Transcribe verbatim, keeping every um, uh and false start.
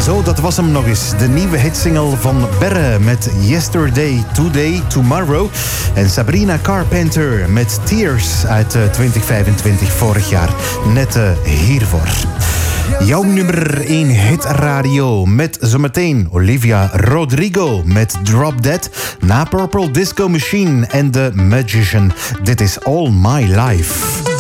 Zo, dat was hem nog eens. De nieuwe hitsingle van Berre met Yesterday, Today, Tomorrow. En Sabrina Carpenter met Tears uit twintig vijfentwintig, vorig jaar. Net uh, hiervoor. Jouw nummer één hitradio met zometeen Olivia Rodrigo met Drop Dead. Na Purple Disco Machine en The Magician. Dit is All My Life.